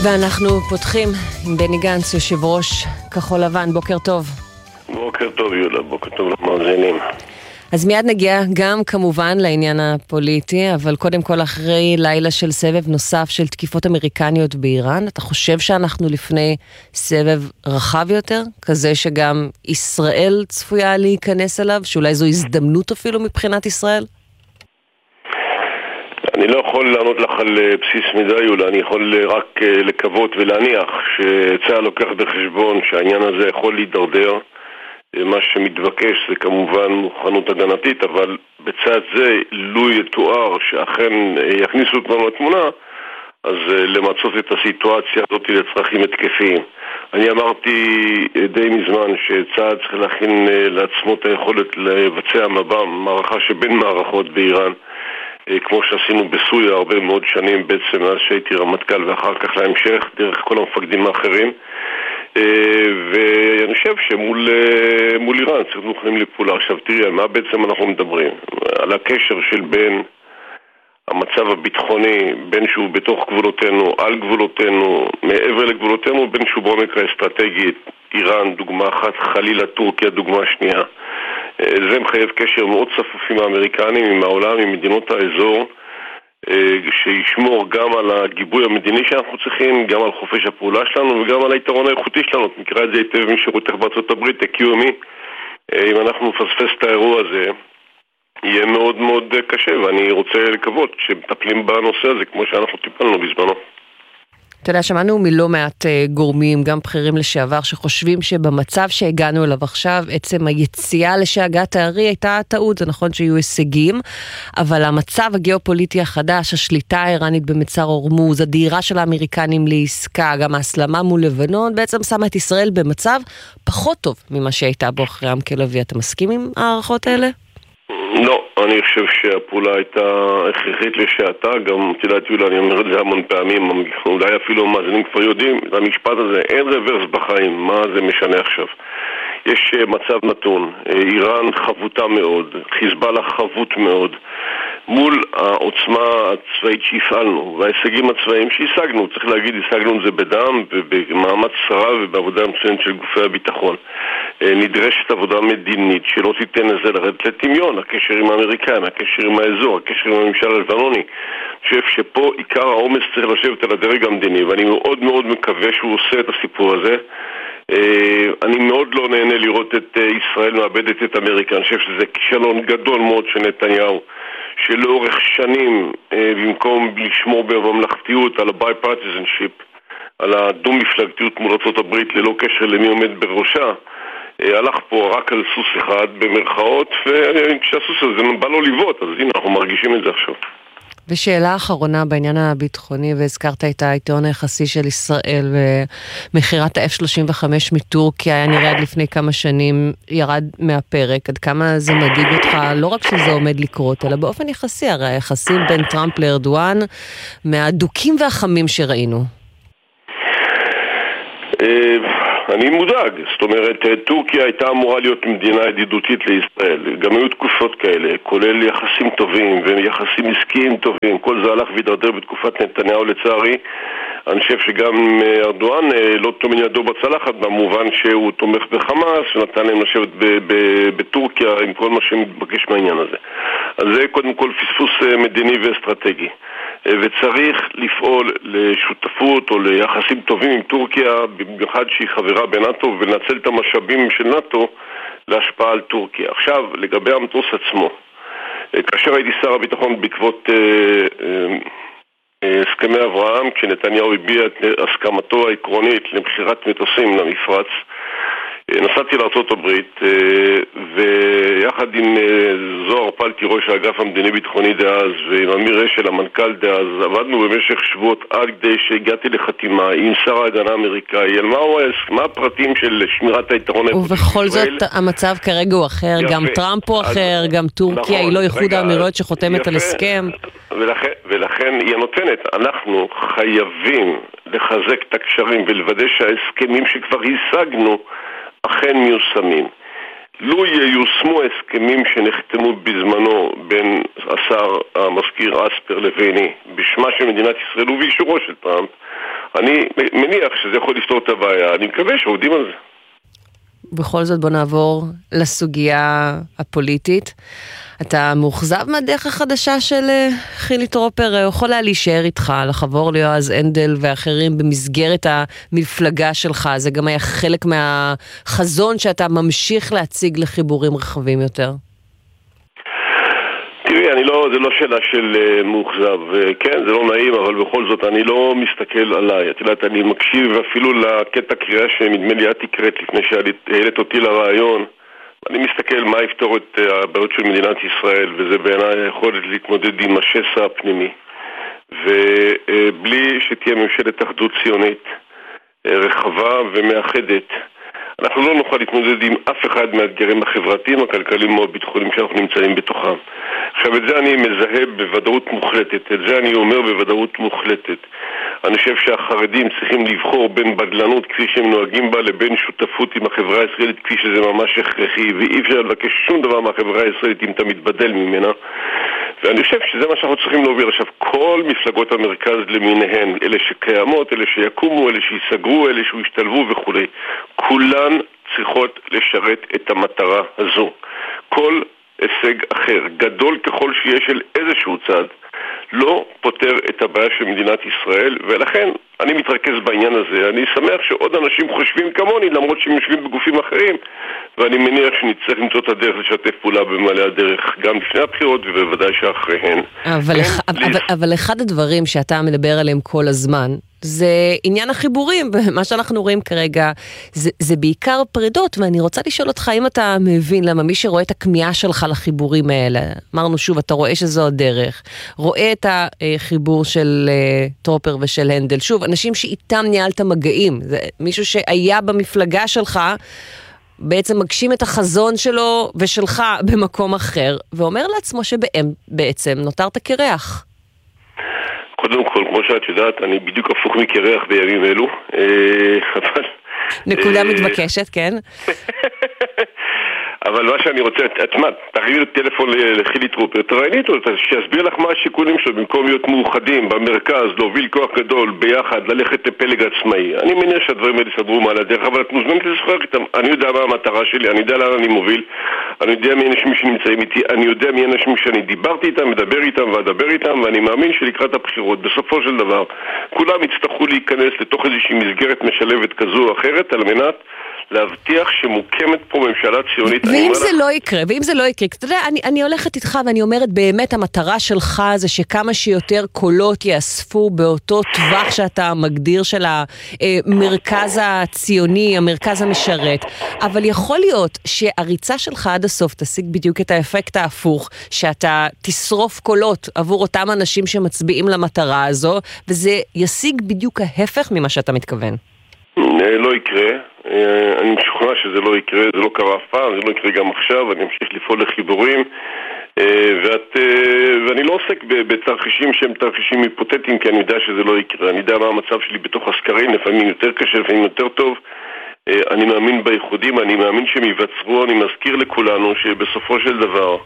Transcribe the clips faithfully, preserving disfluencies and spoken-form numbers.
ואנחנו פותחים עם בני גנץ, יושב ראש כחול לבן. בוקר טוב. בוקר טוב יולה, בוקר טוב למאזינים. אז מיד נגיע גם כמובן לעניין הפוליטי, אבל קודם כל אחרי לילה של סבב נוסף של תקיפות אמריקניות באיראן, אתה חושב שאנחנו לפני סבב רחב יותר, כזה שגם ישראל צפויה להיכנס אליו, שאולי זו הזדמנות אפילו מבחינת ישראל? אני לא יכול לענות לך על בסיס מידע יולה, אני יכול רק לקוות ולהניח שצה"ל לוקח בחשבון שהעניין הזה יכול להידרדר. מה שמתבקש זה כמובן מוכנות הגנתית, אבל בצד זה לו יתואר שאכן יכניסו אותנו לתמונה, אז למצות את הסיטואציה הזאת לצרכים התקפיים. אני אמרתי די מזמן שצה"ל צריך להכין לעצמו את היכולת לבצע מערכה שבין מערכות באיראן, כמו שעשינו בסוריה הרבה מאוד שנים בעצם מאז שהייתי רמטכ"ל ואחר כך להמשך דרך כל המפקדים האחרים. ואני חושב שמול מול איראן צריכים מוכנים לפעולה. עכשיו תראי, על מה בעצם אנחנו מדברים? על הקשר של בין המצב הביטחוני, בין שהוא בתוך גבולותינו, על גבולותינו, מעבר לגבולותינו, בין שהוא בעומק האסטרטגית, איראן דוגמה אחת, חלילה טורקיה דוגמה שנייה. זה מחייב קשר מאוד צפוף עם האמריקנים, עם העולם, עם מדינות האזור, שישמור גם על הגיבוי המדיני שאנחנו צריכים, גם על חופש הפעולה שלנו וגם על היתרון האיכותי שלנו. את מכירה את זה היטב משירותך בארצות הברית, ה-קיו אם אי. אם אנחנו נפספס את האירוע הזה, יהיה מאוד מאוד קשה, ואני רוצה לקוות שמטפלים בנושא הזה כמו שאנחנו טיפלנו בזמנו. אתה יודע, שמענו מלא מעט גורמים, גם בכירים לשעבר, שחושבים שבמצב שהגענו אליו עכשיו, עצם היציאה לשאגת הארי הייתה טעות. זה נכון שיהיו הישגים, אבל המצב הגיאופוליטי החדש, השליטה האיראנית במצר הורמוז, הדהירה של האמריקנים לעסקה, גם ההסלמה מול לבנון, בעצם שמה את ישראל במצב פחות טוב ממה שהייתה בו אחרי עם כלבי. אתה מסכים עם הערכות האלה? לא, אני חושב שהפעולה הייתה הכרחית לשעתה, גם תדעת יולה, אני אומר את זה המון פעמים, אולי אפילו מאזינים כבר יודעים, המשפט הזה, אין רוורס בחיים, מה זה משנה עכשיו? יש מצב נתון, איראן חבוטה מאוד, חיזבאללה חבוט מאוד, מול העוצמה הצבאית שהפעלנו, וההישגים הצבאיים שהשגנו, צריך להגיד, השגנו את זה בדם, במאמץ רב ובעבודה מצוינת של גופי הביטחון. נדרשת עבודה מדינית שלא תיתן לזה לרדת לטמיון, הקשר עם האמריקאים, הקשר עם האזור, הקשר עם הממשל הלבנוני. אני חושב שפה עיקר העומס צריך לשבת על הדרג המדיני, ואני מאוד מאוד מקווה שהוא עושה את הסיפור הזה. אני מאוד לא נהנה לראות את ישראל מאבדת את אמריקה. אני חושב שזה כישלון גדול מאוד של נתניהו, שלאורך שנים, במקום לשמור בממלכתיות על ה-bipartisanship, על הדו-מפלגתיות מול ארצות הברית ללא קשר למי עומד בראשה, הלך פה רק על סוס אחד במרכאות, וכשהסוס הזה בא לו לבעוט, אז הנה אנחנו מרגישים את זה עכשיו. ושאלה אחרונה בעניין הביטחוני, והזכרת את היתרון היחסי של ישראל ומחירת ה-אף שלושים וחמש מטורקיה, היה נראה עד לפני כמה שנים ירד מהפרק. עד כמה זה מדאיג אותך, לא רק שזה עומד לקרות, אלא באופן יחסי, הרי היחסים בין טראמפ לארדואן מהדוקים והחמים שראינו. אני מודאג, זאת אומרת, טורקיה הייתה אמורה להיות מדינה ידידותית לישראל, גם היו תקופות כאלה, כולל יחסים טובים ויחסים עסקיים טובים, כל זה הלך והתדרדר בתקופת נתניהו לצערי. אני חושב שגם ארדואן לא טומן ידו בצלחת, במובן שהוא תומך בחמאס ונתן להם לשבת בטורקיה עם כל מה שמתבקש מהעניין הזה. אז זה קודם כל פספוס מדיני ואסטרטגי, וצריך לפעול לשותפות או ליחסים טובים עם טורקיה, במיוחד שהיא חברה בנאטו, ולנצל את המשאבים של נאטו להשפעה על טורקיה. עכשיו, לגבי המטוס עצמו, כאשר הייתי שר הביטחון בעקבות הסכמי אברהם, כשנתניהו הביע את הסכמתו העקרונית למכירת מטוסים למפרץ, נסעתי לארצות הברית, ויחד עם זוהר פלטי, ראש האגף המדיני ביטחוני דאז, ועם אמיר אשל, המנכ"ל דאז, עבדנו במשך שבועות עד כדי שהגעתי לחתימה עם שר ההגנה האמריקאי, על מה הפרטים של שמירת היתרון האיכותי. ובכל זאת המצב כרגע הוא אחר, גם טראמפ הוא אחר, גם טורקיה היא לא איחוד האמירויות שחותמת על הסכם. ולכן היא נותנת, אנחנו חייבים לחזק את הקשרים ולוודא שההסכמים שכבר השגנו אכן מיושמים. לו ייושמו ההסכמים שנחתמו בזמנו בין השר המזכיר אספר לביני בשמה של מדינת ישראל ובאישורו של טראמפ, אני מניח שזה יכול לפתור את הבעיה, אני מקווה שעובדים על זה. בכל זאת בוא נעבור לסוגיה הפוליטית. אתה מאוכזב מהדרך החדשה של חילי טרופר, הוא יכול היה להישאר איתך, לחבור ליועז הנדל ואחרים במסגרת המפלגה שלך, זה גם היה חלק מהחזון שאתה ממשיך להציג לחיבורים רחבים יותר. תראי, אני לא, זה לא שאלה של uh, מאוכזב, uh, כן, זה לא נעים, אבל בכל זאת אני לא מסתכל עליי. את יודעת, אני מקשיב אפילו לקטע קריאה שנדמה לי את תקראת לפני שהעלית אותי לרעיון. אני מסתכל מה יפתור את uh, הבעיות של מדינת ישראל, וזה בעיניי היכולת להתמודד עם השסע הפנימי. ובלי uh, שתהיה ממשלת אחדות ציונית uh, רחבה ומאחדת, אנחנו לא נוכל להתמודד עם אף אחד מהאתגרים החברתיים, הכלכליים או הביטחוניים שאנחנו נמצאים בתוכם. עכשיו, את זה אני מזהה בוודאות מוחלטת, את זה אני אומר בוודאות מוחלטת. אני חושב שהחרדים צריכים לבחור בין בדלנות כפי שהם נוהגים בה לבין שותפות עם החברה הישראלית כפי שזה ממש הכרחי, ואי אפשר לבקש שום דבר מהחברה הישראלית אם אתה מתבדל ממנה. ואני חושב שזה מה שאנחנו צריכים להוביל. עכשיו, כל מפלגות המרכז למיניהן, אלה שקיימות, אלה שיקומו, אלה שיסגרו, אלה שישתלבו וכו', כולן צריכות לשרת את המטרה הזו. כל הישג אחר, גדול ככל שיש של איזשהו צד, לא פותר את הבעיה של מדינת ישראל, ולכן אני מתרכז בעניין הזה. אני שמח שעוד אנשים חושבים כמוני, למרות שהם יושבים בגופים אחרים, ואני מניח שנצטרך למצוא את הדרך לשתף פעולה במעלה הדרך, גם לפני הבחירות ובוודאי שאחריהן. אבל, אח, אבל, אבל אחד הדברים שאתה מדבר עליהם כל הזמן, זה עניין החיבורים, ומה שאנחנו רואים כרגע, זה, זה בעיקר פרידות, ואני רוצה לשאול אותך, אם אתה מבין למה מי שרואה את הכמיהה שלך לחיבורים האלה, אמרנו שוב, אתה רואה שזו הדרך, רואה את החיבור של טרופר ושל הנדל, שוב, אנשים שאיתם ניהלת מגעים, זה מישהו שהיה במפלגה שלך, בעצם מגשים את החזון שלו ושלך במקום אחר, ואומר לעצמו שבעצם נותרת קרח. קודם כל, כמו שאת יודעת, אני בדיוק הפוך מקרח בימים אלו, אבל... נקודה מתבקשת, כן? אבל מה שאני רוצה, את מה, תחזיר טלפון לחילי טרופר, תראייני אותו, שיסביר לך מה השיקולים שלו, במקום להיות מאוחדים במרכז, להוביל כוח גדול, ביחד, ללכת לפלג עצמאי. אני מניח שהדברים האלה יסדרו מעל הדרך, אבל את מוזמנת לשוחח איתם. אני יודע מה המטרה שלי, אני יודע לאן אני מוביל, אני יודע מי אנשים שנמצאים איתי, אני יודע מי אנשים שאני דיברתי איתם, מדבר איתם ואדבר איתם, ואני מאמין שלקראת הבחירות, בסופו של דבר, כולם יצטרכו להיכנס לתוך איזושהי מסגרת משלבת כזו או אחרת, על מנת להבטיח שמוקמת פה ממשלה ציונית. ואם זה לא יקרה, ואם זה לא יקרה, אתה יודע, אני, אני הולכת איתך ואני אומרת, באמת המטרה שלך זה שכמה שיותר קולות יאספו באותו טווח שאתה מגדיר של המרכז הציוני, המרכז המשרת, אבל יכול להיות שהריצה שלך עד הסוף תשיג בדיוק את האפקט ההפוך, שאתה תשרוף קולות עבור אותם אנשים שמצביעים למטרה הזו, וזה ישיג בדיוק ההפך ממה שאתה מתכוון. לא יקרה, אני משוכנע שזה לא יקרה, זה לא קרה אף פעם, זה לא יקרה גם עכשיו, אני אמשיך לפעול לחיבורים, ואת, ואני לא עוסק בתרחישים שהם תרחישים היפותטיים, כי אני יודע שזה לא יקרה, אני יודע מה המצב שלי בתוך הסקרים, לפעמים יותר קשה, לפעמים יותר טוב, אני מאמין בייחודים, אני מאמין שהם ייווצרו, אני מזכיר לכולנו שבסופו של דבר,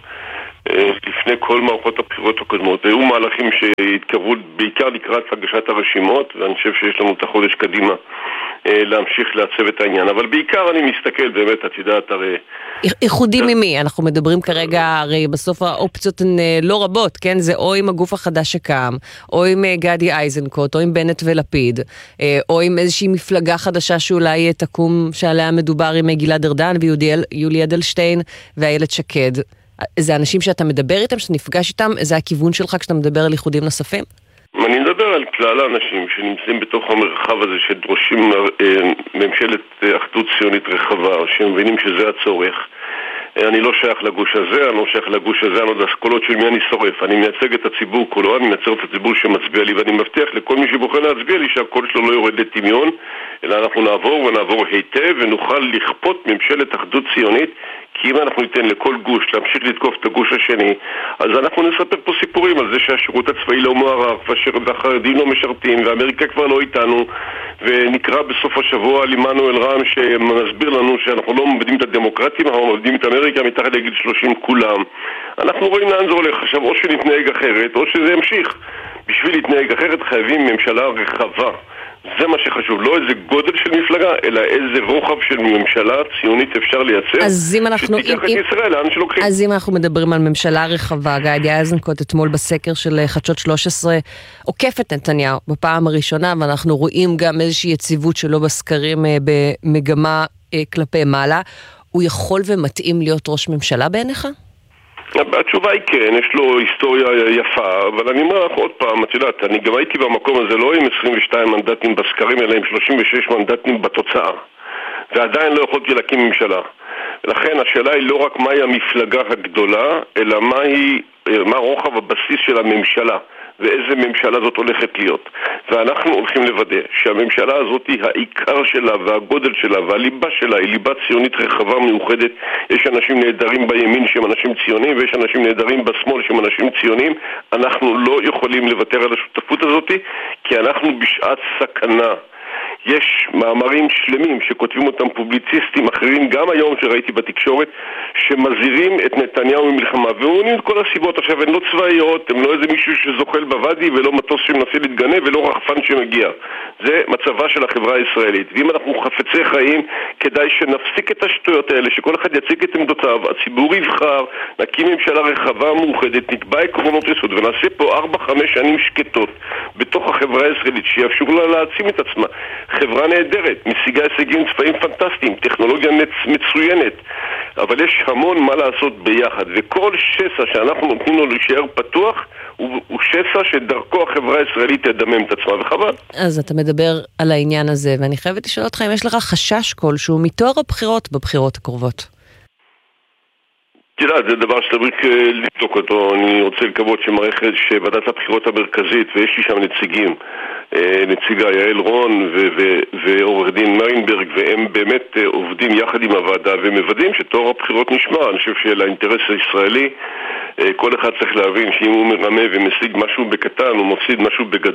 לפני כל מערכות הבחירות הקודמות, היו מהלכים שהתקרבו בעיקר לקראת הגשת הרשימות, ואני חושב שיש לנו את החודש קדימה להמשיך לעצב את העניין, אבל בעיקר אני מסתכל באמת, את יודעת, הרי... איחודים ממי? אנחנו מדברים כרגע, הרי בסוף האופציות הן לא רבות, כן? זה או עם הגוף החדש שקם, או עם גדי איזנקוט, או עם בנט ולפיד, או עם איזושהי מפלגה חדשה שאולי תקום, שעליה מדובר עם גלעד ארדן ויולי אדלשטיין ואיילת שקד. זה אנשים שאתה מדבר איתם, שאתה נפגש איתם, זה הכיוון שלך כשאתה מדבר על איחודים נוספים? אני מדבר על כלל האנשים שנמצאים בתוך המרחב הזה, שדרושים ממשלת אחדות ציונית רחבה, שמבינים שזה הצורך. אני לא שייך לגוש הזה, אני לא שייך לגוש הזה, אני לא יודע, קולות של מי אני שורף. אני מייצג את הציבור כולו, אני מייצג את הציבור שמצביע לי, ואני מבטיח לכל מי שבוחר להצביע לי שהקול שלו לא יורד לטמיון, אלא אנחנו נעבור ונעבור היטב ונוכל לכפות ממשלת אחדות ציונית, כי אם אנחנו ניתן לכל גוש להמשיך לתקוף את הגוש השני, אז אנחנו נספר פה סיפורים על זה שהשירות הצבאי לא מוערך, והחרדים לא משרתים, ואמריקה כבר לא איתנו, ונקרא בסוף השבוע על עמנואל רם שמסביר לנו שאנחנו לא מבדים את הדמוקרטים, אנחנו מבדים את אמריקה מתחת לגיל שלושים כולם. אנחנו רואים לאן זה הולך. עכשיו, או שנתנהג אחרת, או שזה ימשיך. בשביל להתנהג אחרת חייבים ממשלה רחבה, זה מה שחשוב, לא איזה גודל של מפלגה, אלא איזה רוחב של ממשלה ציונית אפשר לייצר, אז אם אנחנו, שתיקח את ישראל לאן שלוקחים. אז אם אנחנו מדברים על ממשלה רחבה, גדי איזנקוט אתמול בסקר של חדשות שלוש עשרה עוקף את נתניהו בפעם הראשונה, ואנחנו רואים גם איזושהי יציבות שלו בסקרים במגמה כלפי מעלה, הוא יכול ומתאים להיות ראש ממשלה בעיניך? התשובה היא כן, יש לו היסטוריה יפה, אבל אני אומר לך עוד פעם, את יודעת, אני גם הייתי במקום הזה לא עם עשרים ושתיים מנדטים בסקרים, אלא עם שלושים ושש מנדטים בתוצאה, ועדיין לא יכולתי להקים ממשלה. לכן השאלה היא לא רק מהי המפלגה הגדולה, אלא מהי, מה רוחב הבסיס של הממשלה, ואיזה ממשלה זאת הולכת להיות. ואנחנו הולכים לוודא שהממשלה הזאת היא העיקר שלה והגודל שלה והליבה שלה היא ליבה ציונית רחבה מיוחדת. יש אנשים נהדרים בימין שהם אנשים ציונים ויש אנשים נהדרים בשמאל שהם אנשים ציונים. אנחנו לא יכולים לוותר על השותפות הזאת כי אנחנו בשעת סכנה. יש מאמרים שלמים שכותבים אותם פובליציסטים אחרים, גם היום שראיתי בתקשורת, שמזהירים את נתניהו ממלחמה, ואומרים את כל הסיבות. עכשיו, הן לא צבאיות, הן לא איזה מישהו שזוחל בוואדי, ולא מטוס שמנסה להתגנב, ולא רחפן שמגיע. זה מצבה של החברה הישראלית. ואם אנחנו חפצי חיים, כדאי שנפסיק את השטויות האלה, שכל אחד יציג את עמדותיו, הציבור יבחר, נקים ממשלה רחבה מאוחדת, נקבע עקרונות יסוד, ונעשה פה ארבע חמש שנים שקטות בתוך החברה הישראלית, שיאפשרו לה להעצים את עצמה. חברה נהדרת, משיגה הישגים צבאיים פנטסטיים, טכנולוגיה מצוינת, אבל יש המון מה לעשות ביחד, וכל שסע שאנחנו נותנים לו להישאר פתוח הוא, הוא שסע שדרכו החברה הישראלית תדמם את עצמה, וחבל. אז אתה מדבר על העניין הזה, ואני חייבת לשאול אותך אם יש לך חשש כלשהו מתואר הבחירות בבחירות הקרובות. תראה, זה דבר שצריך לבדוק אותו. אני רוצה לקוות שמערכת שוועדת הבחירות המרכזית, ויש לי שם נציגים, נציגה יעל רון ועורך דין מיינברג, והם באמת עובדים יחד עם הוועדה ומוודאים שתואר הבחירות נשמע. אני חושב שלאינטרס הישראלי כל אחד צריך להבין שאם הוא מרמה ומשיג משהו בקטן הוא מפסיד משהו בגדול.